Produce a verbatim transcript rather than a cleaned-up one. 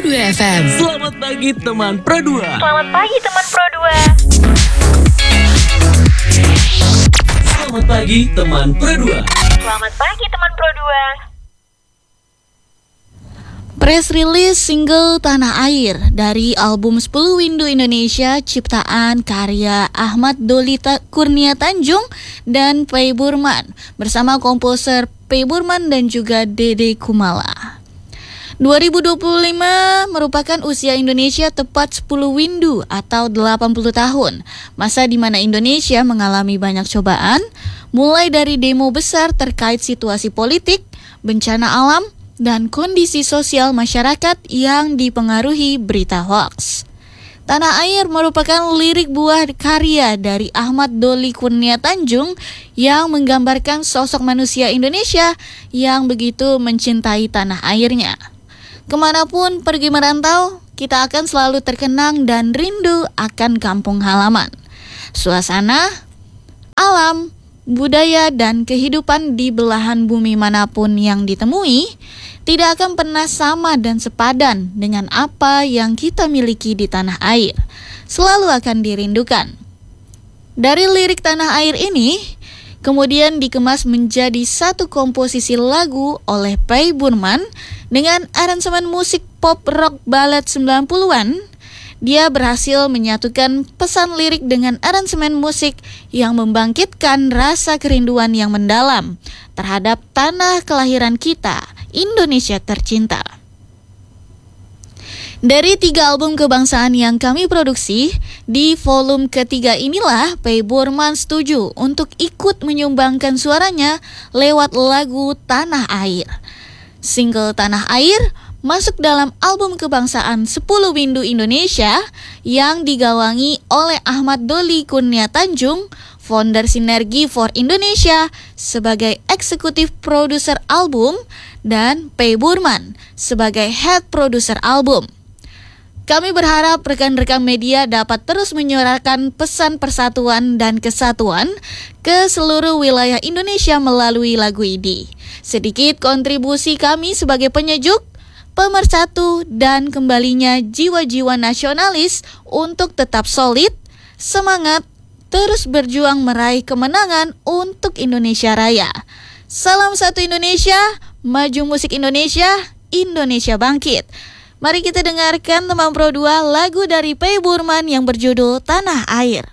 dua F M. Selamat pagi teman Pro dua. Selamat pagi teman Pro dua. Selamat pagi teman Pro dua. Selamat pagi teman Pro dua. Press release single Tanah Air dari album sepuluh Windu Indonesia ciptaan karya Ahmad Doli Kurnia Tanjung dan Pay Burman bersama komposer Pay Burman dan juga Dede Kumala. dua ribu dua puluh lima merupakan usia Indonesia tepat sepuluh Windu atau delapan puluh tahun. Masa di mana Indonesia mengalami banyak cobaan, mulai dari demo besar terkait situasi politik, bencana alam, dan kondisi sosial masyarakat yang dipengaruhi berita hoaks. Tanah Air merupakan lirik buah karya dari Ahmad Doli Kurnia Tanjung yang menggambarkan sosok manusia Indonesia yang begitu mencintai tanah airnya. Kemanapun pergi merantau, kita akan selalu terkenang dan rindu akan kampung halaman. Suasana, alam, budaya, dan kehidupan di belahan bumi manapun yang ditemui tidak akan pernah sama dan sepadan dengan apa yang kita miliki di tanah air. Selalu akan dirindukan. Dari lirik Tanah Air ini, kemudian dikemas menjadi satu komposisi lagu oleh Pay Burman dengan aransemen musik pop rock ballad sembilan puluhan. Dia berhasil menyatukan pesan lirik dengan aransemen musik yang membangkitkan rasa kerinduan yang mendalam terhadap tanah kelahiran kita, Indonesia tercinta. Dari tiga album kebangsaan yang kami produksi, di volume ketiga inilah Pay Burman setuju untuk ikut menyumbangkan suaranya lewat lagu Tanah Air. Single Tanah Air masuk dalam album kebangsaan sepuluh Windu Indonesia yang digawangi oleh Ahmad Doli Kurnia Tanjung, founder Sinergi for Indonesia sebagai eksekutif produser album, dan Pay Burman sebagai head producer album. Kami berharap rekan-rekan media dapat terus menyuarakan pesan persatuan dan kesatuan ke seluruh wilayah Indonesia melalui lagu ini. Sedikit kontribusi kami sebagai penyejuk, pemersatu, dan kembalinya jiwa-jiwa nasionalis untuk tetap solid, semangat, terus berjuang meraih kemenangan untuk Indonesia Raya. Salam satu Indonesia, maju musik Indonesia, Indonesia bangkit. Mari kita dengarkan teman Pro dua lagu dari Pay Burman yang berjudul Tanah Air.